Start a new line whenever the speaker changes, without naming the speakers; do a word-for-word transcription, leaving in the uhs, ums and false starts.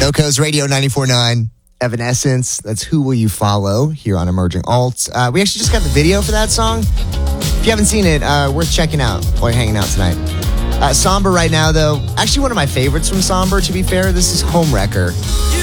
NoCo's Radio ninety-four point nine. Evanescence. That's Who Will You Follow here on Emerging Alt. Uh, we actually just got the video for that song. If you haven't seen it, uh, worth checking out while you're hanging out tonight. Uh, Somber right now, though. Actually, one of my favorites from Somber, to be fair. This is Homewrecker.